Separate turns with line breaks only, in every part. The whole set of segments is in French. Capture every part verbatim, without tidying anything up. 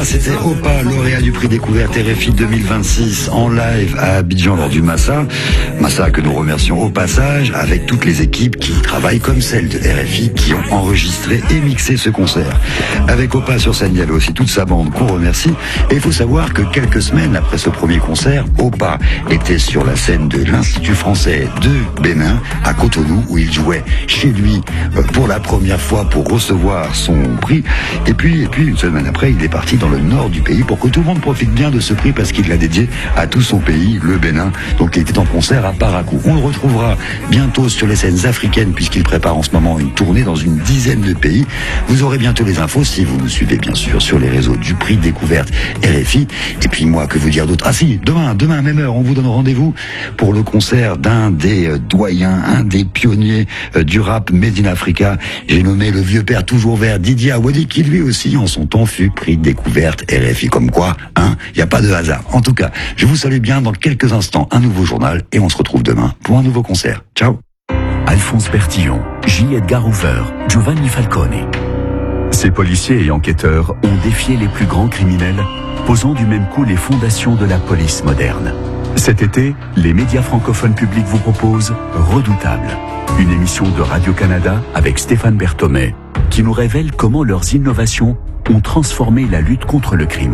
Voilà, c'était Opa, lauréat du prix découverte R F I deux mille vingt-six en live à Abidjan lors du Massa. Massa que nous remercions au passage, avec toutes les équipes qui travaillent comme celles de R F I qui ont enregistré et mixé ce concert. Avec Opa sur scène, il y avait aussi toute sa bande qu'on remercie. Et il faut savoir que quelques semaines après ce premier concert, Opa était sur la scène de l'Institut français de Bénin à Cotonou où il jouait chez lui pour la première fois pour recevoir son prix. Et puis, et puis une semaine après, il est parti dans le nord du pays pour que tout le monde profite bien de ce prix parce qu'il l'a dédié à tout son pays, le Bénin. Donc il était en concert à Parakou. On le retrouvera bientôt sur les scènes africaines puisqu'il prépare en ce moment une tournée dans une dizaine de pays. Vous aurez bientôt les infos si vous nous suivez bien sûr sur les réseaux du prix découverte R F I. Et puis moi, que vous dire d'autre? Ah si, demain, demain, même heure, on vous donne rendez-vous pour le concert d'un des euh, doyens, un des pionniers euh, du rap Made in Africa. J'ai nommé le vieux père toujours vert Didier Awadi qui lui aussi en son temps fut prix découverte R F I. Comme quoi, hein, il n'y a pas de hasard. En tout cas, je vous salue bien dans quelques instants, un nouveau journal et on se retrouve demain pour un nouveau concert. Ciao.
Alphonse Bertillon, J. Edgar Hoover, Giovanni Falcone. Ces policiers et enquêteurs ont défié les plus grands criminels, posant du même coup les fondations de la police moderne. Cet été, les médias francophones publics vous proposent Redoutable, une émission de Radio-Canada avec Stéphane Berthomé, qui nous révèle comment leurs innovations ont transformé la lutte contre le crime.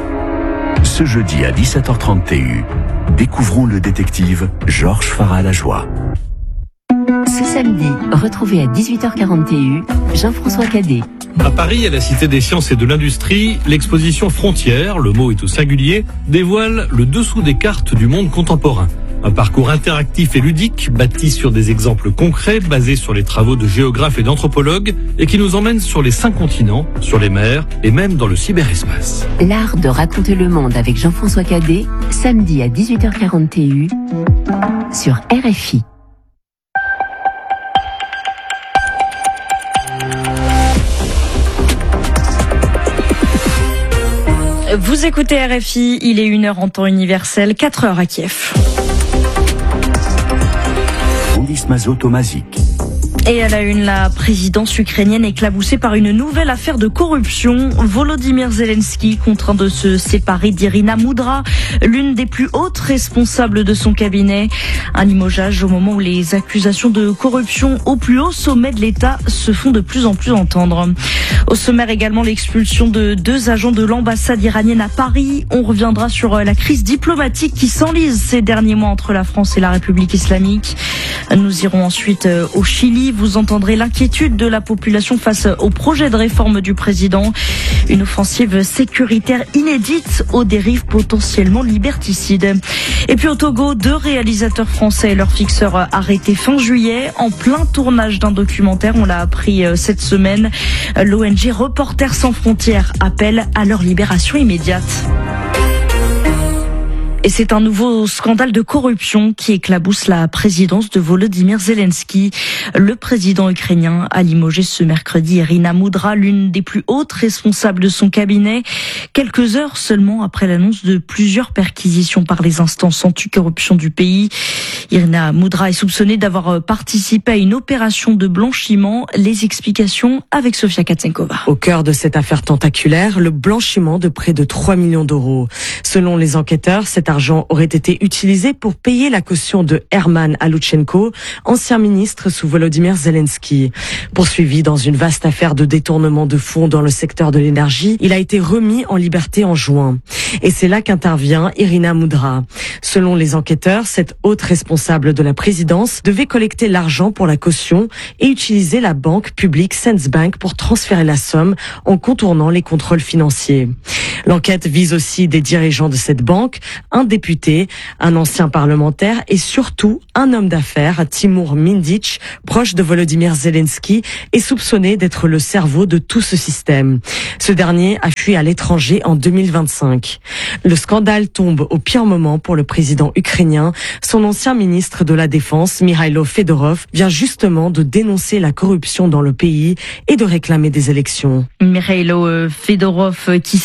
Ce jeudi à dix-sept heures trente T U, découvrons le détective Georges Farah-Lajoie.
Ce samedi, retrouvez à dix-huit heures quarante T U, Jean-François Cadet.
À Paris, à la Cité des Sciences et de l'Industrie, l'exposition Frontières, le mot est au singulier, dévoile le dessous des cartes du monde contemporain. Un parcours interactif et ludique, bâti sur des exemples concrets, basés sur les travaux de géographes et d'anthropologues, et qui nous emmène sur les cinq continents, sur les mers et même dans le cyberespace.
L'art de raconter le monde avec Jean-François Cadet, samedi à dix-huit heures quarante T U, sur R F I.
Vous écoutez R F I, il est une heure en temps universel, quatre heures à Kiev.
Mazo Tomazic.
Et à la une, la présidence ukrainienne éclaboussée par une nouvelle affaire de corruption. Volodymyr Zelensky contraint de se séparer d'Irina Moudra, l'une des plus hautes responsables de son cabinet. Un limogeage au moment où les accusations de corruption au plus haut sommet de l'État se font de plus en plus entendre. Au sommaire également l'expulsion de deux agents de l'ambassade iranienne à Paris. On reviendra sur la crise diplomatique qui s'enlise ces derniers mois entre la France et la République islamique. Nous irons ensuite au Chili. Vous entendrez l'inquiétude de la population face au projet de réforme du président. Une offensive sécuritaire inédite aux dérives potentiellement liberticides. Et puis au Togo, deux réalisateurs français et leur fixeur arrêtés fin juillet en plein tournage d'un documentaire. On l'a appris cette semaine. L'O N G Reporters sans frontières appelle à leur libération immédiate. Et c'est un nouveau scandale de corruption qui éclabousse la présidence de Volodymyr Zelensky. Le président ukrainien a limogé ce mercredi Irina Moudra, l'une des plus hautes responsables de son cabinet, quelques heures seulement après l'annonce de plusieurs perquisitions par les instances anticorruption du pays. Irina Moudra est soupçonnée d'avoir participé à une opération de blanchiment. Les explications avec Sofia Katsenkova.
Au cœur de cette affaire tentaculaire, le blanchiment de près de trois millions d'euros. Selon les enquêteurs, cet argent aurait été utilisé pour payer la caution de Herman Aluchenko, ancien ministre sous Volodymyr Zelensky. Poursuivi dans une vaste affaire de détournement de fonds dans le secteur de l'énergie, il a été remis en liberté en juin. Et c'est là qu'intervient Irina Moudra. Selon les enquêteurs, cette haute responsable de la présidence devait collecter l'argent pour la caution et utiliser la banque publique Sensbank pour transférer la somme en contournant les contrôles financiers. L'enquête vise aussi des dirigeants de cette banque, un député, un ancien parlementaire et surtout un homme d'affaires, Timur Mindic, proche de Volodymyr Zelensky, est soupçonné d'être le cerveau de tout ce système. Ce dernier a fui à l'étranger en deux mille vingt-cinq. Le scandale tombe au pire moment pour le président ukrainien. Son ancien ministre de la Défense, Mikhailo Fedorov, vient justement de dénoncer la corruption dans le pays et de réclamer des élections.
Mikhailo Fedorov qui s'est en effet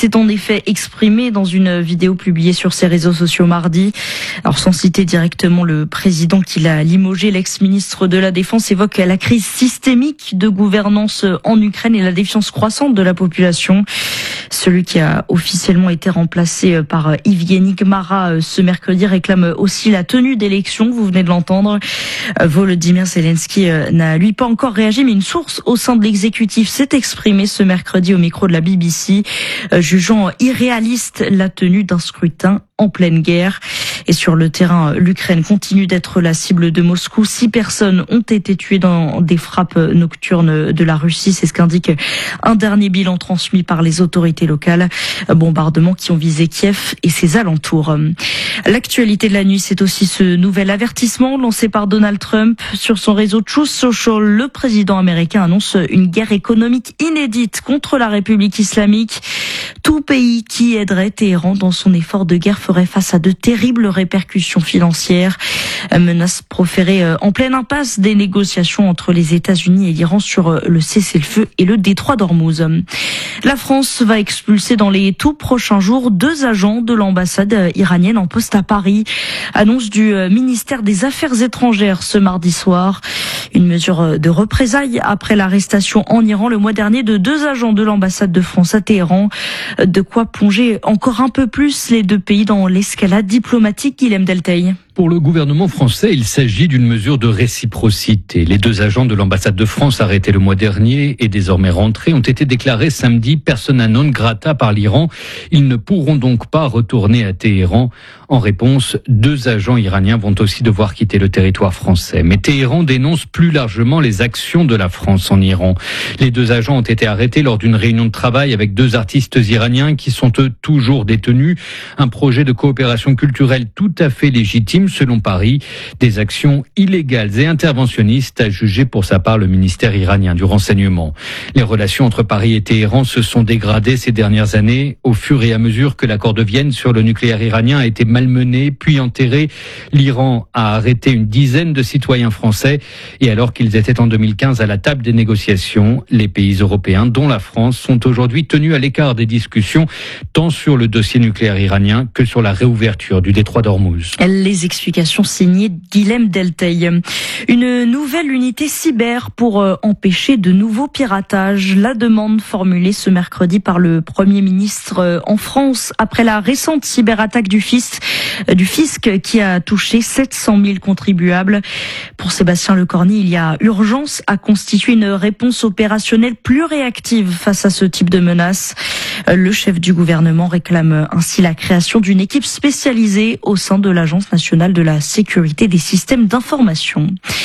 fait exprimé dans une vidéo publiée sur ses réseaux sociaux mardi. Alors sans citer directement le président qui l'a limogé, l'ex-ministre de la Défense évoque la crise systémique de gouvernance en Ukraine et la défiance croissante de la population. Celui qui a officiellement été remplacé par Evgeny Gmara ce mercredi réclame aussi la tenue d'élections, vous venez de l'entendre. Volodymyr Zelensky n'a lui pas encore réagi, mais une source au sein de l'exécutif s'est exprimée ce mercredi au micro de la B B C, jugeant irréaliste la tenue d'un scrutin en pleine guerre. Et sur le terrain, l'Ukraine continue d'être la cible de Moscou. Six personnes ont été tuées dans des frappes nocturnes de la Russie. C'est ce qu'indique un dernier bilan transmis par les autorités locales. Bombardements qui ont visé Kiev et ses alentours. L'actualité de la nuit, c'est aussi ce nouvel avertissement lancé par Donald Trump sur son réseau Truth Social. Le président américain annonce une guerre économique inédite contre la République islamique. Tout pays qui aiderait Téhéran dans son effort de guerre ferait face à de terribles répercussions financières. Menace proférée en pleine impasse des négociations entre les États-Unis et l'Iran sur le cessez-le-feu et le détroit d'Ormuz. La France va expulser dans les tout prochains jours deux agents de l'ambassade iranienne en poste à Paris. Annonce du ministère des Affaires étrangères ce mardi soir. Une mesure de représailles après l'arrestation en Iran le mois dernier de deux agents de l'ambassade de France à Téhéran. De quoi plonger encore un peu plus les deux pays dans l'escalade diplomatique. Guilhem Delteil.
Pour le gouvernement français, il s'agit d'une mesure de réciprocité. Les deux agents de l'ambassade de France arrêtés le mois dernier et désormais rentrés ont été déclarés samedi persona non grata par l'Iran. Ils ne pourront donc pas retourner à Téhéran. En réponse, deux agents iraniens vont aussi devoir quitter le territoire français. Mais Téhéran dénonce plus largement les actions de la France en Iran. Les deux agents ont été arrêtés lors d'une réunion de travail avec deux artistes iraniens qui sont eux toujours détenus. Un projet de coopération culturelle tout à fait légitime selon Paris, des actions illégales et interventionnistes, a jugé pour sa part le ministère iranien du renseignement. Les relations entre Paris et Téhéran se sont dégradées ces dernières années au fur et à mesure que l'accord de Vienne sur le nucléaire iranien a été malmené puis enterré. L'Iran a arrêté une dizaine de citoyens français et alors qu'ils étaient en deux mille quinze à la table des négociations, les pays européens, dont la France, sont aujourd'hui tenus à l'écart des discussions tant sur le dossier nucléaire iranien que sur la réouverture du détroit d'Ormuz.
Les explications signées Guilhem Delteil. Une nouvelle unité cyber pour empêcher de nouveaux piratages. La demande formulée ce mercredi par le Premier ministre en France après la récente cyberattaque du fisc, du fisc qui a touché sept cent mille contribuables. Pour Sébastien Lecornu, il y a urgence à constituer une réponse opérationnelle plus réactive face à ce type de menaces. Le chef du gouvernement réclame ainsi la création d'une équipe spécialisée au sein de l'Agence nationale de la sécurité des systèmes d'information.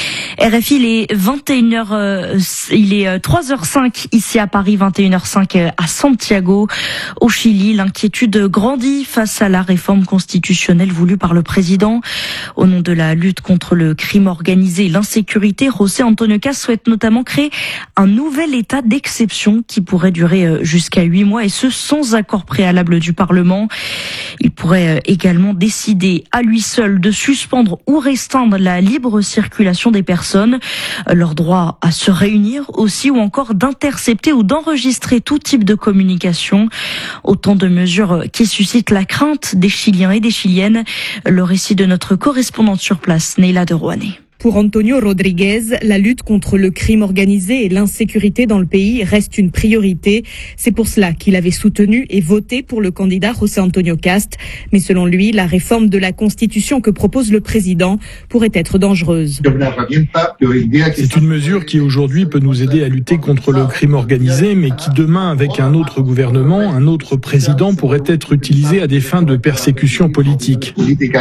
R F I, il est vingt et une heures, euh, il est trois heures cinq ici à Paris, vingt et une heures cinq à Santiago, au Chili. L'inquiétude grandit face à la réforme constitutionnelle voulue par le président. Au nom de la lutte contre le crime organisé et l'insécurité, José Antonio Cast souhaite notamment créer un nouvel état d'exception qui pourrait durer jusqu'à huit mois et ce sans accord préalable du Parlement. Il pourrait également décider à lui seul de suspendre ou restreindre la libre circulation des personnes, leur droit à se réunir aussi ou encore d'intercepter ou d'enregistrer tout type de communication. Autant de mesures qui suscitent la crainte des Chiliens et des Chiliennes. Le récit de notre correspondante sur place, Neila de Rouanet.
Pour Antonio Rodriguez, la lutte contre le crime organisé et l'insécurité dans le pays reste une priorité. C'est pour cela qu'il avait soutenu et voté pour le candidat José Antonio Cast. Mais selon lui, la réforme de la Constitution que propose le président pourrait être dangereuse.
C'est une mesure qui aujourd'hui peut nous aider à lutter contre le crime organisé, mais qui demain, avec un autre gouvernement, un autre président, pourrait être utilisée à des fins de persécution politique.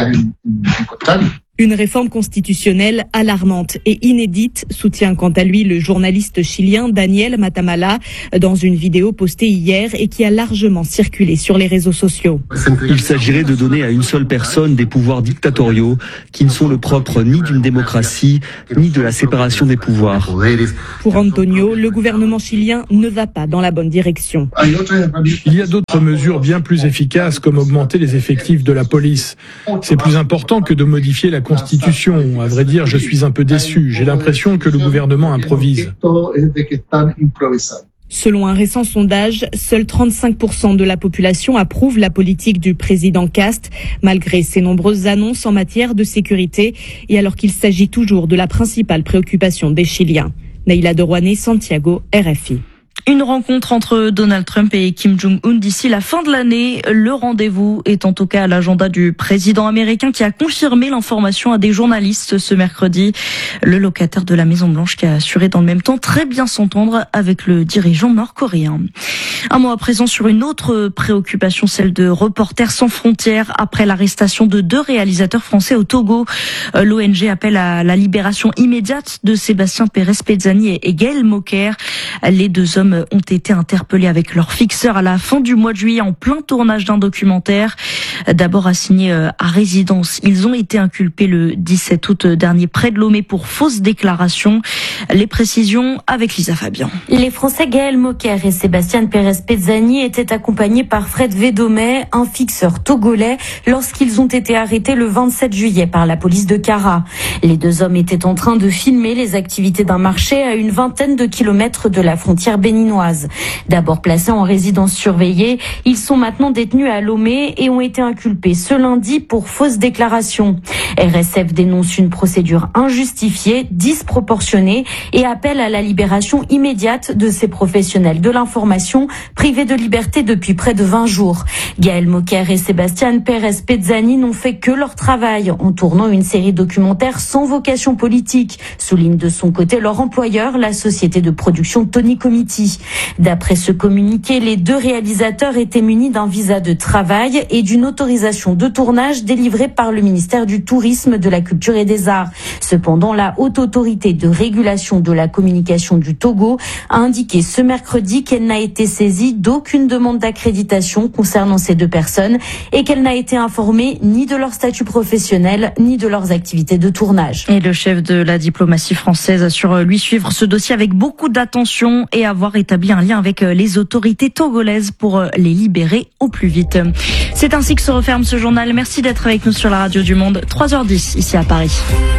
Une réforme constitutionnelle alarmante et inédite, soutient quant à lui le journaliste chilien Daniel Matamala dans une vidéo postée hier et qui a largement circulé sur les réseaux sociaux.
Il s'agirait de donner à une seule personne des pouvoirs dictatoriaux qui ne sont le propre ni d'une démocratie ni de la séparation des pouvoirs.
Pour Antonio, le gouvernement chilien ne va pas dans la bonne direction.
Il y a d'autres mesures bien plus efficaces comme augmenter les effectifs de la police. C'est plus important que de modifier la Constitution. À vrai dire, je suis un peu déçu. J'ai l'impression que le gouvernement improvise.
Selon un récent sondage, seuls trente-cinq pour cent de la population approuve la politique du président Cast, malgré ses nombreuses annonces en matière de sécurité et alors qu'il s'agit toujours de la principale préoccupation des Chiliens. Neila Derouané, Santiago, R F I.
Une rencontre entre Donald Trump et Kim Jong-un d'ici la fin de l'année. Le rendez-vous est en tout cas à l'agenda du président américain qui a confirmé l'information à des journalistes ce mercredi. Le locataire de la Maison-Blanche qui a assuré dans le même temps très bien s'entendre avec le dirigeant nord-coréen. Un mot à présent sur une autre préoccupation, celle de Reporters sans frontières après l'arrestation de deux réalisateurs français au Togo. L'O N G appelle à la libération immédiate de Sébastien Pérez-Pezzani et Gaël Moquer. Les deux hommes ont été interpellés avec leur fixeur à la fin du mois de juillet en plein tournage d'un documentaire. D'abord assignés à résidence, ils ont été inculpés le dix-sept août dernier près de Lomé pour fausses déclarations. Les précisions avec Lisa Fabian.
Les Français Gaël Moquer et Sébastien Pérez-Pezzani étaient accompagnés par Fred Védomé, un fixeur togolais, lorsqu'ils ont été arrêtés le vingt-sept juillet par la police de Kara. Les deux hommes étaient en train de filmer les activités d'un marché à une vingtaine de kilomètres de la frontière béninoise. D'abord placés en résidence surveillée, ils sont maintenant détenus à Lomé et ont été inculpés ce lundi pour fausses déclarations. R S F dénonce une procédure injustifiée, disproportionnée et appelle à la libération immédiate de ces professionnels de l'information privés de liberté depuis près de vingt jours. Gaël Moquer et Sébastien Pérez-Pezzani n'ont fait que leur travail en tournant une série documentaire sans vocation politique, souligne de son côté leur employeur, la société de production Tony Committee. D'après ce communiqué, les deux réalisateurs étaient munis d'un visa de travail et d'une autorisation de tournage délivrée par le ministère du Tourisme, de la Culture et des Arts. Cependant, la Haute Autorité de régulation de la communication du Togo a indiqué ce mercredi qu'elle n'a été saisie d'aucune demande d'accréditation concernant ces deux personnes et qu'elle n'a été informée ni de leur statut professionnel ni de leurs activités de tournage.
Et le chef de la diplomatie française assure lui suivre ce dossier avec beaucoup d'attention et avoir établi un lien avec les autorités togolaises pour les libérer au plus vite. C'est ainsi que se referme ce journal. Merci d'être avec nous sur la radio du Monde. trois heures dix ici à Paris.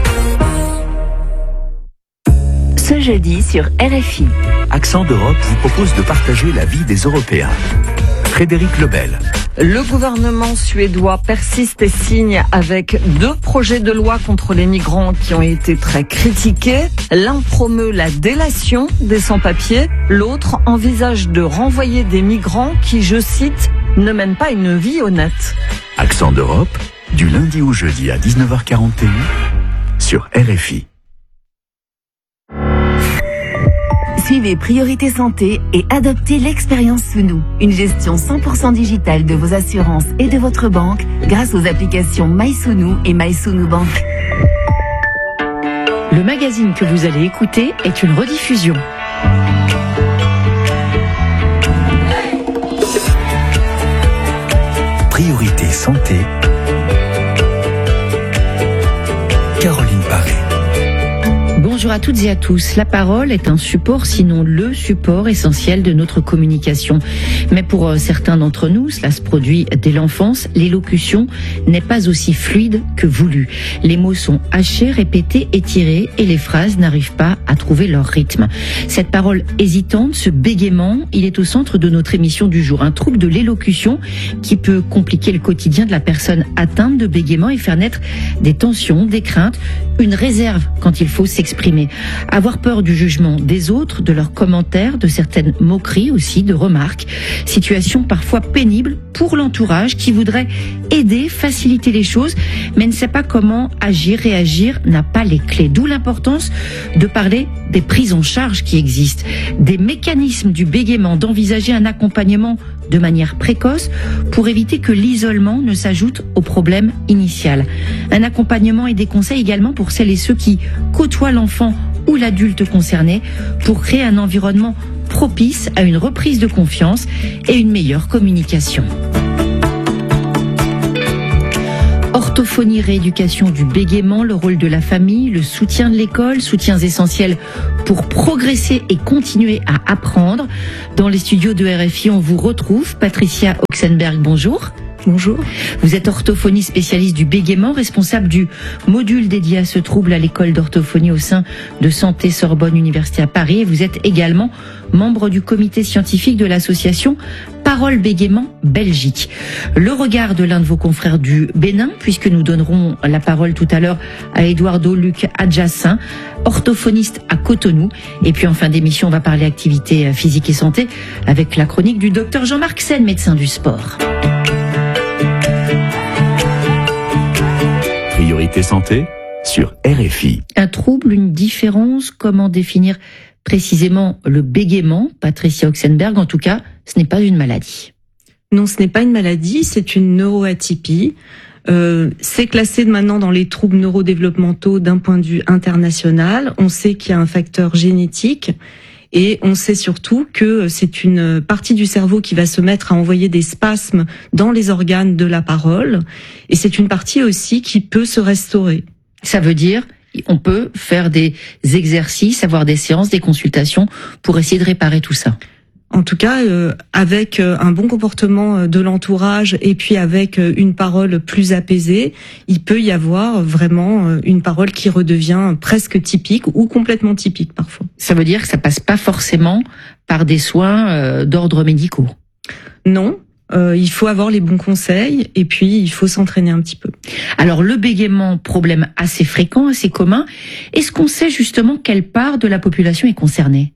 Ce jeudi sur R F I.
Accent d'Europe vous propose de partager la vie des Européens. Frédéric Lebel.
Le gouvernement suédois persiste et signe avec deux projets de loi contre les migrants qui ont été très critiqués. L'un promeut la délation des sans-papiers, l'autre envisage de renvoyer des migrants qui, je cite, ne mènent pas une vie honnête.
Accent d'Europe, du lundi au jeudi à dix-neuf heures quarante et un sur R F I.
Suivez Priorité Santé et adoptez l'expérience sous nous. Une gestion cent pour cent digitale de vos assurances et de votre banque grâce aux applications MySounou et MySounou Bank.
Le magazine que vous allez écouter est une rediffusion.
Priorité Santé. Caroline Paré.
Bonjour à toutes et à tous. La parole est un support, sinon le support essentiel de notre communication. Mais pour certains d'entre nous, cela se produit dès l'enfance, l'élocution n'est pas aussi fluide que voulu. Les mots sont hachés, répétés, étirés et les phrases n'arrivent pas à trouver leur rythme. Cette parole hésitante, ce bégaiement, il est au centre de notre émission du jour. Un trouble de l'élocution qui peut compliquer le quotidien de la personne atteinte de bégaiement et faire naître des tensions, des craintes, une réserve quand il faut s'exprimer. Avoir peur du jugement des autres, de leurs commentaires, de certaines moqueries aussi, de remarques. Situation parfois pénible pour l'entourage qui voudrait aider, faciliter les choses, mais ne sait pas comment agir, réagir, n'a pas les clés. D'où l'importance de parler des prises en charge qui existent, des mécanismes du bégaiement, d'envisager un accompagnement de manière précoce pour éviter que l'isolement ne s'ajoute au problème initial. Un accompagnement et des conseils également pour celles et ceux qui côtoient l'enfant ou l'adulte concerné pour créer un environnement propice à une reprise de confiance et une meilleure communication. Orthophonie, rééducation du bégaiement, le rôle de la famille, le soutien de l'école, soutiens essentiels pour progresser et continuer à apprendre. Dans les studios de R F I, on vous retrouve. Patricia Oxenberg, bonjour.
Bonjour.
Vous êtes orthophoniste spécialiste du bégaiement, responsable du module dédié à ce trouble à l'école d'orthophonie au sein de Santé Sorbonne Université à Paris. Et vous êtes également membre du comité scientifique de l'association Parole Bégaiement Belgique. Le regard de l'un de vos confrères du Bénin, puisque nous donnerons la parole tout à l'heure à Eduardo Luc Adjacin, orthophoniste à Cotonou. Et puis en fin d'émission, on va parler activité physique et santé avec la chronique du docteur Jean-Marc Sen, médecin du sport.
Priorité santé sur R F I.
Un trouble, une différence, comment définir précisément le bégaiement? Patricia Oxenberg, en tout cas, ce n'est pas une maladie.
Non, ce n'est pas une maladie, c'est une neuroatypie. Euh, c'est classé maintenant dans les troubles neurodéveloppementaux d'un point de vue international. On sait qu'il y a un facteur génétique et on sait surtout que c'est une partie du cerveau qui va se mettre à envoyer des spasmes dans les organes de la parole. Et c'est une partie aussi qui peut se restaurer.
Ça veut dire on peut faire des exercices, avoir des séances, des consultations pour essayer de réparer tout ça.
En tout cas, euh, avec un bon comportement de l'entourage et puis avec une parole plus apaisée, il peut y avoir vraiment une parole qui redevient presque typique ou complètement typique parfois.
Ça veut dire que ça passe pas forcément par des soins euh, d'ordre médicaux?
Non. Euh, il faut avoir les bons conseils et puis il faut s'entraîner un petit peu.
Alors le bégaiement, problème assez fréquent, assez commun. Est-ce qu'on sait justement quelle part de la population est concernée?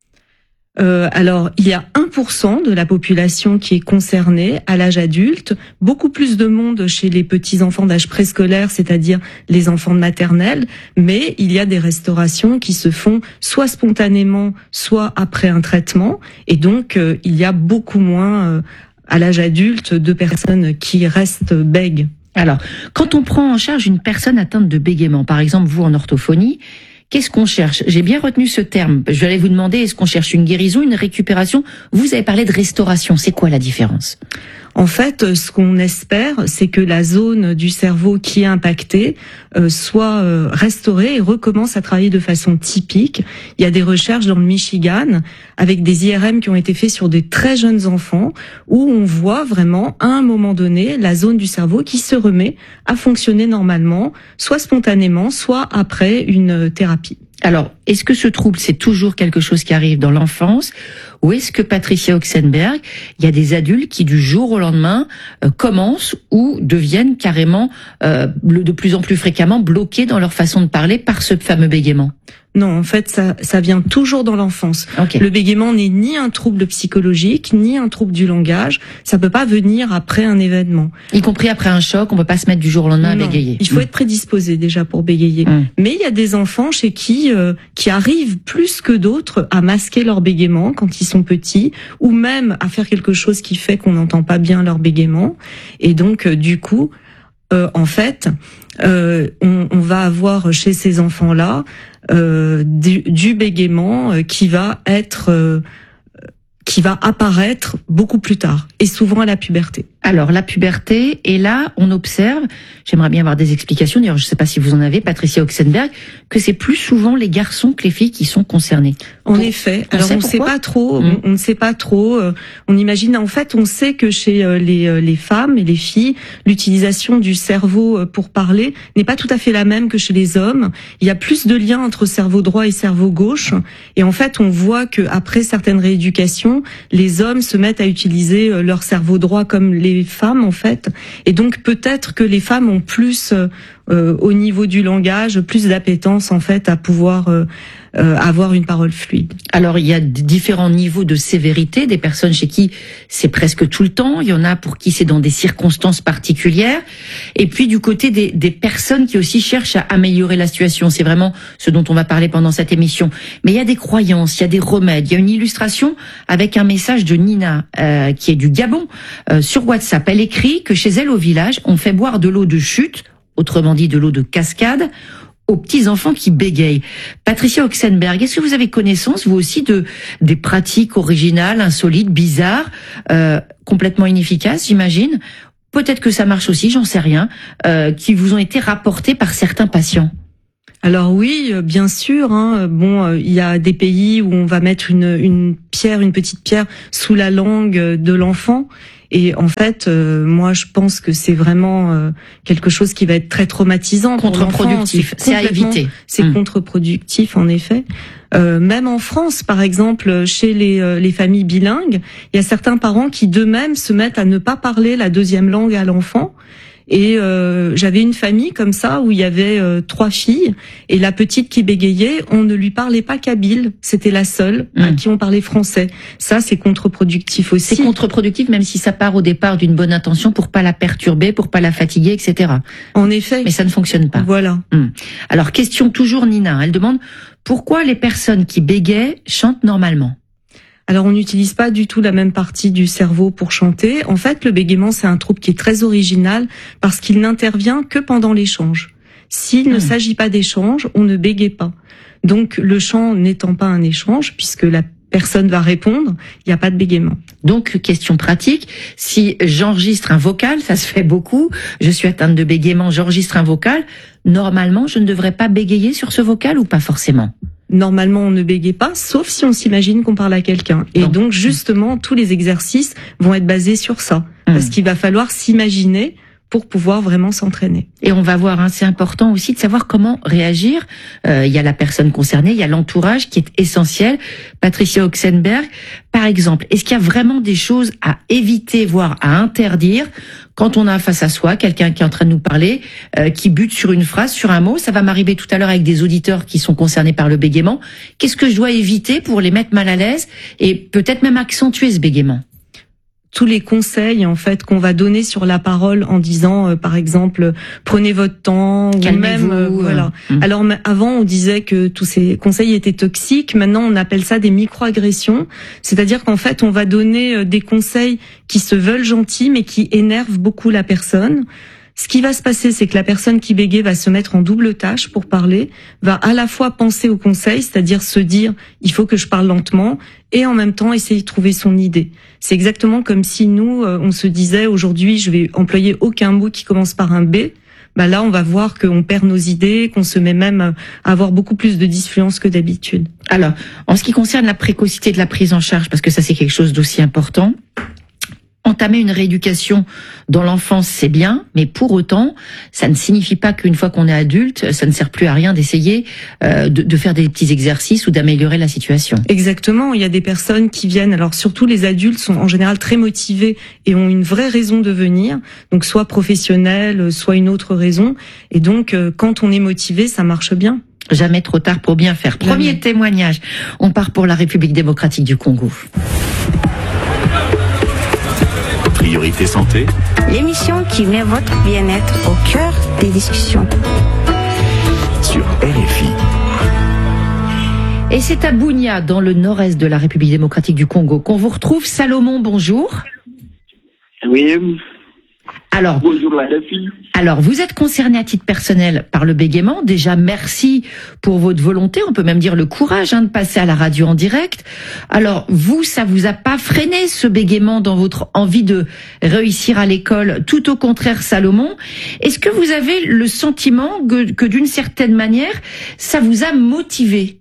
Euh, alors, il y a un pour cent de la population qui est concernée à l'âge adulte, beaucoup plus de monde chez les petits-enfants d'âge préscolaire, c'est-à-dire les enfants de maternelle, mais il y a des restaurations qui se font soit spontanément, soit après un traitement, et donc euh, il y a beaucoup moins, euh, à l'âge adulte, de personnes qui restent bègues.
Alors, quand on prend en charge une personne atteinte de bégaiement, par exemple vous en orthophonie, qu'est-ce qu'on cherche? J'ai bien retenu ce terme. Je vais aller vous demander, est-ce qu'on cherche une guérison, une récupération? Vous avez parlé de restauration. C'est quoi la différence?
En fait, ce qu'on espère, c'est que la zone du cerveau qui est impactée euh, soit euh, restaurée et recommence à travailler de façon typique. Il y a des recherches dans le Michigan avec des I R M qui ont été faits sur des très jeunes enfants où on voit vraiment, à un moment donné, la zone du cerveau qui se remet à fonctionner normalement, soit spontanément, soit après une thérapie.
Alors, est-ce que ce trouble, c'est toujours quelque chose qui arrive dans l'enfance, ou est-ce que, Patricia Oxenberg, il y a des adultes qui, du jour au lendemain, euh, commencent ou deviennent carrément, euh, de plus en plus fréquemment, bloqués dans leur façon de parler par ce fameux bégaiement?
Non, en fait, ça, ça vient toujours dans l'enfance.
Okay.
Le bégaiement n'est ni un trouble psychologique, ni un trouble du langage. Ça peut pas venir après un événement.
Y compris après un choc, on peut pas se mettre du jour au lendemain
non,
à bégayer.
Il faut mmh. être prédisposé déjà pour bégayer. Mmh. Mais il y a des enfants chez qui euh, qui arrivent plus que d'autres à masquer leur bégaiement quand ils sont petits, ou même à faire quelque chose qui fait qu'on n'entend pas bien leur bégaiement. Et donc, euh, du coup, euh, en fait, euh, on, on va avoir chez ces enfants-là Euh, du, du bégaiement euh, qui va être euh, qui va apparaître beaucoup plus tard et souvent à la puberté.
Alors la puberté, et là on observe, j'aimerais bien avoir des explications, d'ailleurs je ne sais pas si vous en avez, Patricia Oxenberg, que c'est plus souvent les garçons que les filles qui sont concernés.
En Pour, effet, alors on ne sait pas trop, mmh. on, on ne sait pas trop, euh, on imagine, en fait on sait que chez euh, les, euh, les femmes et les filles, l'utilisation du cerveau euh, pour parler n'est pas tout à fait la même que chez les hommes. Il y a plus de liens entre cerveau droit et cerveau gauche, et en fait on voit que après certaines rééducations, les hommes se mettent à utiliser euh, leur cerveau droit comme les femmes en fait, et donc peut-être que les femmes ont plus euh, au niveau du langage, plus d'appétence en fait à pouvoir euh, euh, avoir une parole fluide.
Alors il y a différents niveaux de sévérité, des personnes chez qui c'est presque tout le temps, il y en a pour qui c'est dans des circonstances particulières, et puis du côté des, des personnes qui aussi cherchent à améliorer la situation, c'est vraiment ce dont on va parler pendant cette émission. Mais il y a des croyances, il y a des remèdes, il y a une illustration avec un message de Nina euh, qui est du Gabon euh, sur WhatsApp. Elle écrit que chez elle au village, on fait boire de l'eau de chute, autrement dit de l'eau de cascade, aux petits-enfants qui bégayent. Patricia Oxenberg, est-ce que vous avez connaissance, vous aussi, de des pratiques originales, insolites, bizarres, euh, complètement inefficaces, j'imagine? Peut-être que ça marche aussi, j'en sais rien, euh, qui vous ont été rapportées par certains patients?
Alors oui, bien sûr. Hein, bon, il y a des pays où on va mettre une, une pierre, une petite pierre sous la langue de l'enfant,
Et en fait, euh, moi, je pense que c'est vraiment euh, quelque chose qui va être très traumatisant.
Contre-productif, c'est à éviter.
C'est mmh. contre-productif, en effet. Euh, même en France, par exemple, chez les, euh, les familles bilingues, il y a certains parents qui d'eux-mêmes se mettent à ne pas parler la deuxième langue à l'enfant. Et euh, j'avais une famille comme ça où il y avait euh, trois filles et la petite qui bégayait, on ne lui parlait pas kabyle, c'était la seule mmh. à qui on parlait français. Ça, c'est contre-productif aussi.
C'est contre-productif même si ça part au départ d'une bonne intention pour pas la perturber, pour pas la fatiguer, et cetera.
En effet.
Mais ça ne fonctionne pas.
Voilà.
Mmh. Alors, question toujours Nina, elle demande pourquoi les personnes qui bégayent chantent normalement ?
Alors, on n'utilise pas du tout la même partie du cerveau pour chanter. En fait, le bégaiement, c'est un trouble qui est très original parce qu'il n'intervient que pendant l'échange. S'il mmh. ne s'agit pas d'échange, on ne bégaye pas. Donc, le chant n'étant pas un échange, puisque la personne va répondre, il n'y a pas de bégaiement.
Donc, question pratique, si j'enregistre un vocal, ça se fait beaucoup, je suis atteinte de bégaiement, j'enregistre un vocal, normalement, je ne devrais pas bégayer sur ce vocal ou pas forcément ?
Normalement, on ne bégaye pas, sauf si on s'imagine qu'on parle à quelqu'un. Et donc, donc justement, tous les exercices vont être basés sur ça. Mmh. Parce qu'il va falloir s'imaginer pour pouvoir vraiment s'entraîner.
Et on va voir, hein, c'est important aussi de savoir comment réagir. Euh, il y a la personne concernée, il y a l'entourage qui est essentiel. Patricia Oxenberg, par exemple, est-ce qu'il y a vraiment des choses à éviter, voire à interdire quand on a face à soi quelqu'un qui est en train de nous parler, euh, qui bute sur une phrase, sur un mot? Ça va m'arriver tout à l'heure avec des auditeurs qui sont concernés par le bégaiement. Qu'est-ce que je dois éviter pour les mettre mal à l'aise et peut-être même accentuer ce bégaiement?
Tous les conseils en fait qu'on va donner sur la parole en disant euh, par exemple prenez votre temps ou même euh, voilà. Mmh. Alors avant on disait que tous ces conseils étaient toxiques, maintenant on appelle ça des microagressions, c'est-à-dire qu'en fait on va donner euh, des conseils qui se veulent gentils mais qui énervent beaucoup la personne. Ce qui va se passer, c'est que la personne qui bégaye va se mettre en double tâche pour parler, va à la fois penser au conseil, c'est-à-dire se dire « il faut que je parle lentement », et en même temps essayer de trouver son idée. C'est exactement comme si nous, on se disait « aujourd'hui, je vais employer aucun mot qui commence par un B ». Bah là, on va voir qu'on perd nos idées, qu'on se met même à avoir beaucoup plus de disfluence que d'habitude.
Alors, en ce qui concerne la précocité de la prise en charge, parce que ça c'est quelque chose d'aussi important, entamer une rééducation dans l'enfance, c'est bien, mais pour autant, ça ne signifie pas qu'une fois qu'on est adulte, ça ne sert plus à rien d'essayer euh, de, de faire des petits exercices ou d'améliorer la situation.
Exactement, il y a des personnes qui viennent, alors surtout les adultes sont en général très motivés et ont une vraie raison de venir, donc soit professionnelle, soit une autre raison, et donc euh, quand on est motivé, ça marche bien.
Jamais trop tard pour bien faire. Premier Jamais. témoignage, on part pour la République démocratique du Congo.
Priorité santé.
L'émission qui met votre bien-être au cœur des discussions.
Sur R F I.
Et c'est à Bunia, dans le nord-est de la République démocratique du Congo, qu'on vous retrouve. Salomon, bonjour.
Oui.
Alors,
bonjour la R F I.
Alors, vous êtes concerné à titre personnel par le bégaiement. Déjà, merci pour votre volonté, on peut même dire le courage hein, de passer à la radio en direct. Alors, vous, ça vous a pas freiné ce bégaiement dans votre envie de réussir à l'école, tout au contraire, Salomon. Est-ce que vous avez le sentiment que, que d'une certaine manière, ça vous a motivé?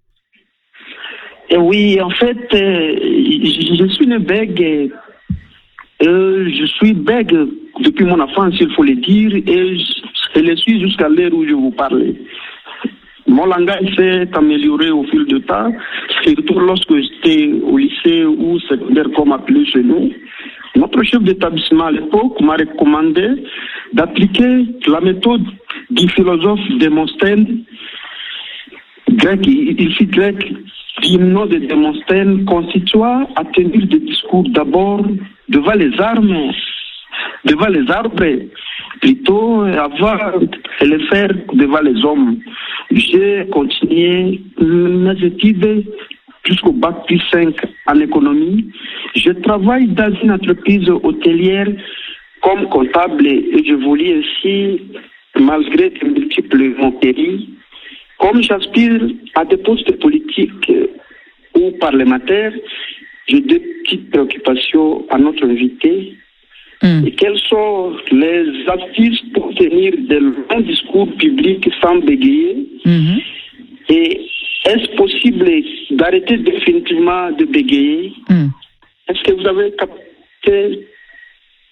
Et oui, en fait, euh, je suis une bègue. Euh, je suis bègue depuis mon enfance, il faut le dire, et je le suis jusqu'à l'heure où je vous parle. Mon langage s'est amélioré au fil du temps, surtout lorsque j'étais au lycée ou secondaire, comme appelé chez nous. Notre chef d'établissement à l'époque m'a recommandé d'appliquer la méthode du philosophe Démosthène, grec, il fit grec, l'hymne de Démosthène consistant à tenir des discours d'abord devant les armes, devant les arbres, plutôt avant de le faire devant les hommes. J'ai continué mes études jusqu'au bac plus cinq en économie. Je travaille dans une entreprise hôtelière comme comptable et je voulais ainsi, malgré de multiples moqueries, comme j'aspire à des postes politiques ou parlementaires, j'ai deux petites préoccupations à notre invité. Mmh. Et quelles sont les astuces pour tenir de longs discours publics sans bégayer? Mmh. Et est-ce possible d'arrêter définitivement de bégayer? Mmh. Est-ce que vous avez capté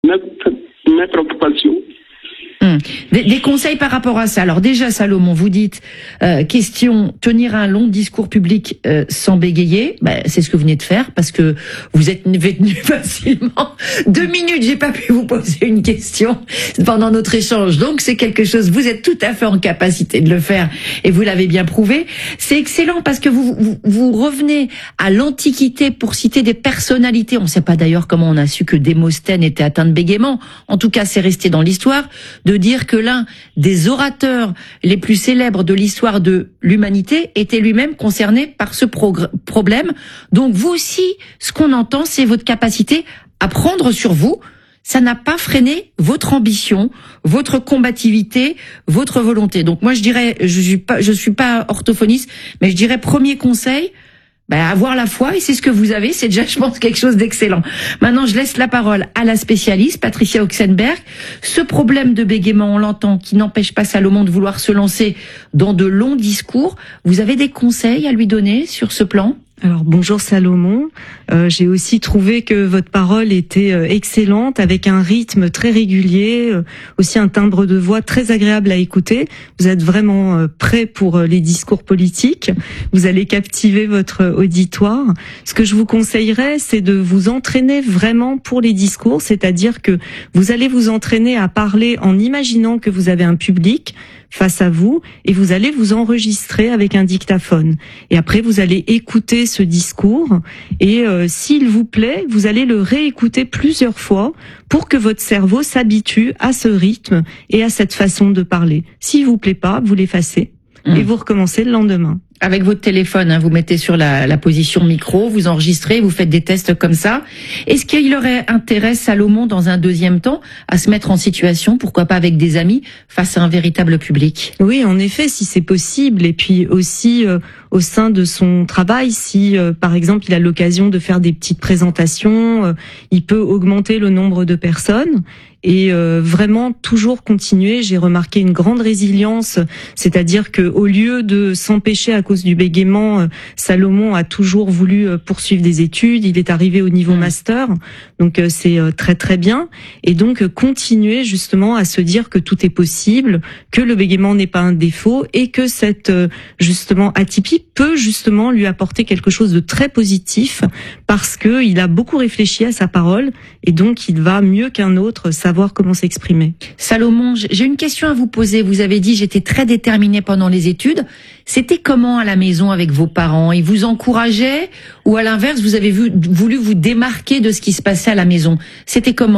mes, mes préoccupations.
Hum. Des, des conseils par rapport à ça. Alors déjà, Salomon, vous dites euh, question tenir un long discours public euh, sans bégayer. Ben, c'est ce que vous venez de faire parce que vous êtes venu facilement. Deux minutes, j'ai pas pu vous poser une question pendant notre échange. Donc c'est quelque chose. Vous êtes tout à fait en capacité de le faire et vous l'avez bien prouvé. C'est excellent parce que vous vous, vous revenez à l'Antiquité pour citer des personnalités. On ne sait pas d'ailleurs comment on a su que Démosthène était atteint de bégaiement. En tout cas, c'est resté dans l'histoire. De dire que l'un des orateurs les plus célèbres de l'histoire de l'humanité était lui-même concerné par ce problème. Donc vous aussi, ce qu'on entend, c'est votre capacité à prendre sur vous. Ça n'a pas freiné votre ambition, votre combativité, votre volonté. Donc moi, je dirais, je suis pas, je suis pas orthophoniste, mais je dirais premier conseil, ben, avoir la foi, et c'est ce que vous avez, c'est déjà, je pense, quelque chose d'excellent. Maintenant, je laisse la parole à la spécialiste, Patricia Oxenberg. Ce problème de bégaiement, on l'entend, qui n'empêche pas Salomon de vouloir se lancer dans de longs discours. Vous avez des conseils à lui donner sur ce plan ?
Alors bonjour Salomon, euh, j'ai aussi trouvé que votre parole était euh, excellente, avec un rythme très régulier, euh, aussi un timbre de voix très agréable à écouter. Vous êtes vraiment euh, prêt pour euh, les discours politiques, vous allez captiver votre auditoire. Ce que je vous conseillerais, c'est de vous entraîner vraiment pour les discours, c'est-à-dire que vous allez vous entraîner à parler en imaginant que vous avez un public face à vous et vous allez vous enregistrer avec un dictaphone. Et après, vous allez écouter ce discours et euh, s'il vous plaît, vous allez le réécouter plusieurs fois pour que votre cerveau s'habitue à ce rythme et à cette façon de parler. S'il vous plaît pas, vous l'effacez mmh. et vous recommencez le lendemain.
Avec votre téléphone, hein, vous mettez sur la, la position micro, vous enregistrez, vous faites des tests comme ça. Est-ce qu'il aurait intérêt, Salomon, dans un deuxième temps, à se mettre en situation, pourquoi pas avec des amis, face à un véritable public ?
Oui, en effet, si c'est possible. Et puis aussi, euh, au sein de son travail, si, euh, par exemple, il a l'occasion de faire des petites présentations, euh, il peut augmenter le nombre de personnes. Et euh, vraiment toujours continuer. J'ai remarqué une grande résilience, c'est-à-dire que au lieu de s'empêcher à cause du bégaiement, euh, Salomon a toujours voulu euh, poursuivre des études. Il est arrivé au niveau master, donc euh, c'est euh, très très bien. Et donc euh, continuer justement à se dire que tout est possible, que le bégaiement n'est pas un défaut et que cette euh, justement atypie peut justement lui apporter quelque chose de très positif parce que il a beaucoup réfléchi à sa parole et donc il va mieux qu'un autre savoir comment s'exprimer.
Salomon, j'ai une question à vous poser. Vous avez dit j'étais très déterminée pendant les études. C'était comment à la maison avec vos parents ? Ils vous encourageaient ou à l'inverse, vous avez vu, voulu vous démarquer de ce qui se passait à la maison ? C'était comment ?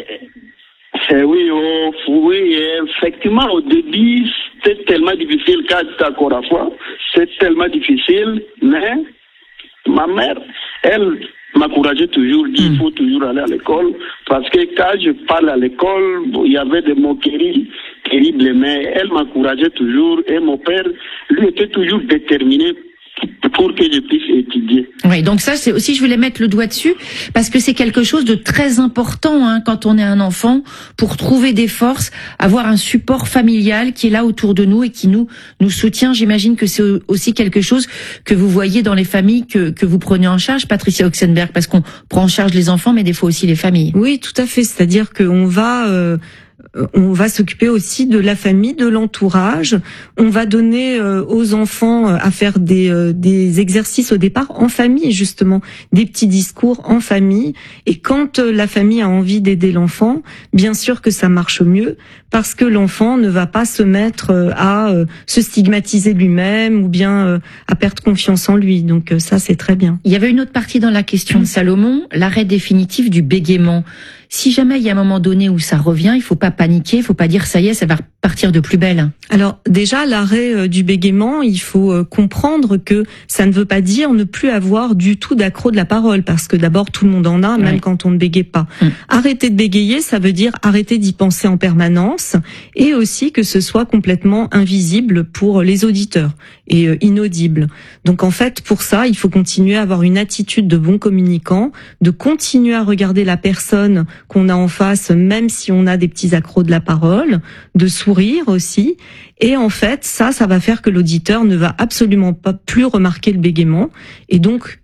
Eh oui, oh, oui, effectivement, au début, c'était tellement difficile, quand j'étais encore à fois, c'est tellement difficile, mais ma mère, elle m'encourageait toujours, dit il faut toujours aller à l'école, parce que quand je parle à l'école, il y avait des moqueries terribles, mais elle m'encourageait toujours, et mon père, lui, était toujours déterminé pour que je puisse étudier.
Oui, donc ça, c'est aussi, je voulais mettre le doigt dessus, parce que c'est quelque chose de très important hein, quand on est un enfant, pour trouver des forces, avoir un support familial qui est là autour de nous et qui nous nous soutient. J'imagine que c'est aussi quelque chose que vous voyez dans les familles que, que vous prenez en charge, Patricia Oxenberg, parce qu'on prend en charge les enfants, mais des fois aussi les familles.
Oui, tout à fait, c'est-à-dire qu'on va... Euh On va s'occuper aussi de la famille, de l'entourage. On va donner euh, aux enfants euh, à faire des, euh, des exercices au départ en famille, justement, des petits discours en famille. Et quand euh, la famille a envie d'aider l'enfant, bien sûr que ça marche mieux, parce que l'enfant ne va pas se mettre euh, à euh, se stigmatiser lui-même ou bien euh, à perdre confiance en lui. Donc euh, ça, c'est très bien.
Il y avait une autre partie dans la question de Salomon, l'arrêt définitif du bégaiement. Si jamais il y a un moment donné où ça revient, il faut pas paniquer, il faut pas dire ça y est, ça va repartir de plus belle.
Alors déjà, l'arrêt du bégaiement, il faut comprendre que ça ne veut pas dire ne plus avoir du tout d'accro de la parole, parce que d'abord tout le monde en a, même ouais. quand on ne bégaye pas. Hum. Arrêter de bégayer, ça veut dire arrêter d'y penser en permanence, et aussi que ce soit complètement invisible pour les auditeurs et euh, inaudible. Donc en fait, pour ça, il faut continuer à avoir une attitude de bon communicant, de continuer à regarder la personne qu'on a en face, même si on a des petits accros de la parole, de sourire aussi. Et en fait, ça, ça va faire que l'auditeur ne va absolument pas plus remarquer le bégaiement. Et donc,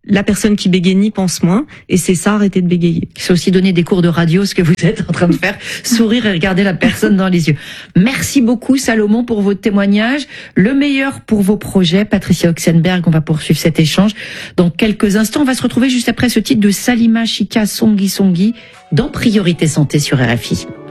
la personne qui bégaye n'y pense moins, et c'est ça, arrêter de bégayer.
C'est aussi donner des cours de radio, ce que vous êtes en train de faire, sourire et regarder la personne dans les yeux. Merci beaucoup Salomon pour votre témoignage. Le meilleur pour vos projets. Patricia Oxenberg, on va poursuivre cet échange dans quelques instants. On va se retrouver juste après ce titre de Salima Chika Songi Songi dans Priorité Santé sur R F I.